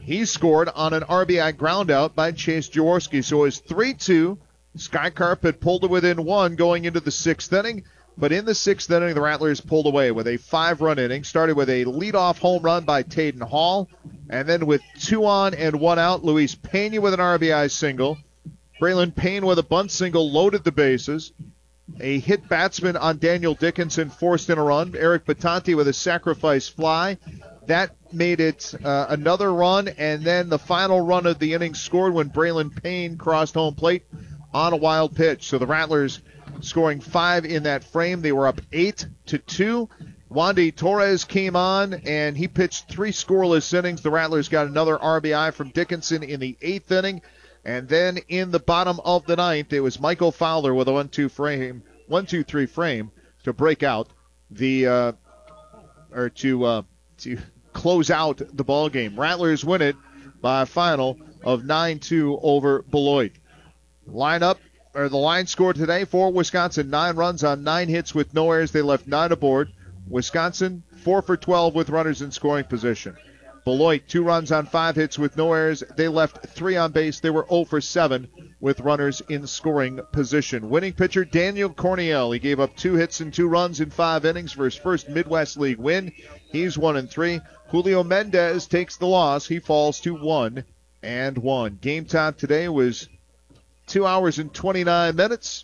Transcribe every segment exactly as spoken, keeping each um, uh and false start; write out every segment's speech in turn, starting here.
He scored on an R B I groundout by Chase Jaworski. So it's three two. Sky Carp had pulled it within one going into the sixth inning. But in the sixth inning, the Rattlers pulled away with a five-run inning. Started with a leadoff home run by Taden Hall. And then with two on and one out, Luis Pena with an R B I single. Braylon Payne with a bunt single loaded the bases. A hit batsman on Daniel Dickinson forced in a run. Eric Batanti with a sacrifice fly. That made it uh, another run, and then the final run of the inning scored when Braylon Payne crossed home plate on a wild pitch. So the Rattlers scoring five in that frame. They were up eight to two. Wandy Torres came on, and he pitched three scoreless innings. The Rattlers got another R B I from Dickinson in the eighth inning. And then in the bottom of the ninth, it was Michael Fowler with a one two frame, one two three frame to break out the uh, or to uh, to close out the ball game. Rattlers win it by a final of nine two over Beloit. Lineup or the line score today for Wisconsin: nine runs on nine hits with no errors. They left nine aboard. Wisconsin four for twelve with runners in scoring position. Beloit, two runs on five hits with no errors. They left three on base. They were zero for seven with runners in scoring position. Winning pitcher Daniel Corniel. He gave up two hits and two runs in five innings for his first Midwest League win. He's one and three. Julio Mendez takes the loss. He falls to one and one. Game time today was two hours and twenty-nine minutes.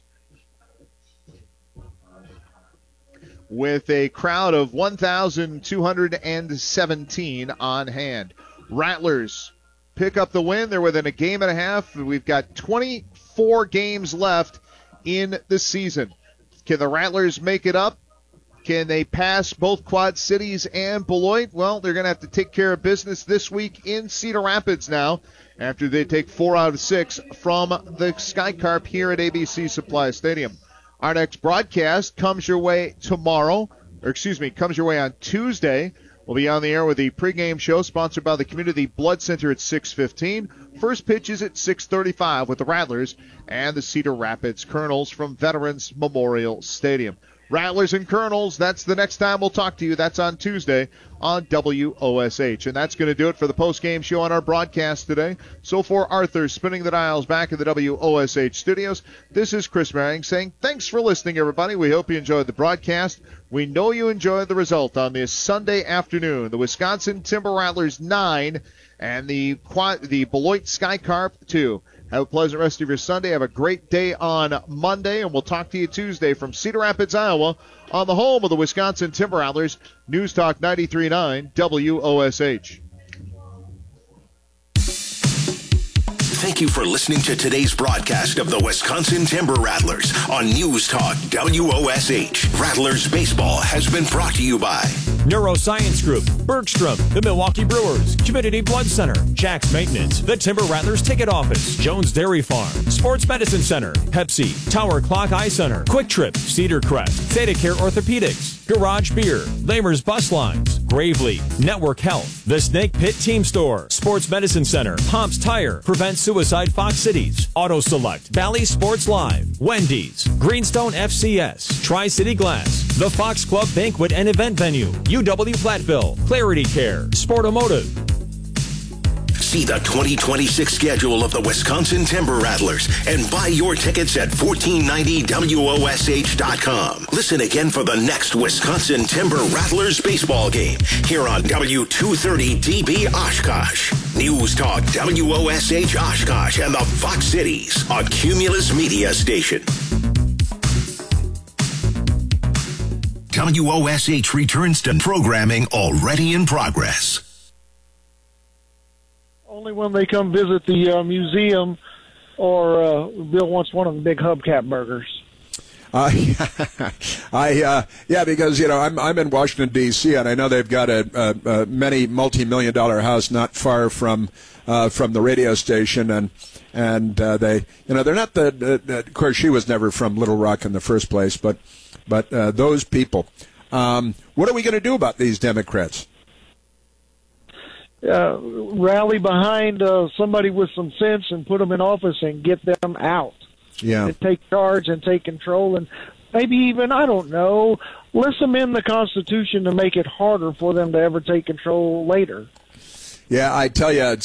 With a crowd of one thousand two hundred seventeen on hand. Rattlers pick up the win. They're within a game and a half. We've got twenty-four games left in the season. Can the Rattlers make it up? Can they pass both Quad Cities and Beloit? Well, they're going to have to take care of business this week in Cedar Rapids now after they take four out of six from the Sky Carp here at A B C Supply Stadium. Our next broadcast comes your way tomorrow, or excuse me, comes your way on Tuesday. We'll be on the air with the pregame show sponsored by the Community Blood Center at six fifteen. First pitch is at six thirty-five with the Rattlers and the Cedar Rapids Colonels from Veterans Memorial Stadium. Rattlers and Colonels, that's the next time we'll talk to you. That's on Tuesday on W O S H. And that's going to do it for the post-game show on our broadcast today. So for Arthur spinning the dials back at the W O S H studios, this is Chris Merring saying thanks for listening, everybody. We hope you enjoyed the broadcast. We know you enjoyed the result on this Sunday afternoon. The Wisconsin Timber Rattlers nine and the the Beloit Sky Carp two. Have a pleasant rest of your Sunday. Have a great day on Monday, and we'll talk to you Tuesday from Cedar Rapids, Iowa, on the home of the Wisconsin Timber Rattlers, News Talk ninety-three point nine W O S H. Thank you for listening to today's broadcast of the Wisconsin Timber Rattlers on News Talk W O S H. Rattlers baseball has been brought to you by Neuroscience Group, Bergstrom, the Milwaukee Brewers, Community Blood Center, Jack's Maintenance, the Timber Rattlers Ticket Office, Jones Dairy Farm, Sports Medicine Center, Pepsi, Tower Clock Eye Center, Quick Trip, Cedar Crest, Theta Care Orthopedics, Garage Beer, Lamer's Bus Lines, Gravely, Network Health, The Snake Pit Team Store, Sports Medicine Center, Pomp's Tire, Prevent Suicide Fox Cities, Auto Select, Valley Sports Live, Wendy's, Greenstone F C S, Tri-City Glass, The Fox Club Banquet and Event Venue, U W Platteville, Clarity Care, Sportomotive. See the twenty twenty-six schedule of the Wisconsin Timber Rattlers and buy your tickets at fourteen ninety W O S H dot com. Listen again for the next Wisconsin Timber Rattlers baseball game here on W two thirty D B Oshkosh. News Talk W O S H Oshkosh and the Fox Cities on Cumulus Media Station. W O S H returns to programming already in progress. Only when they come visit the uh, museum or uh, Bill wants one of the big hubcap burgers. Uh, I uh, yeah, because you know I'm I'm in Washington D C and I know they've got a, a, a many multi-million dollar house not far from uh, from the radio station, and and uh, they you know they're not the, the of course she was never from Little Rock in the first place, but but uh, those people. Um, what are we going to do about these Democrats? Uh, rally behind uh, somebody with some sense and put them in office and get them out. Yeah. And take charge and take control and maybe even, I don't know, let's amend the Constitution to make it harder for them to ever take control later. Yeah, I tell you,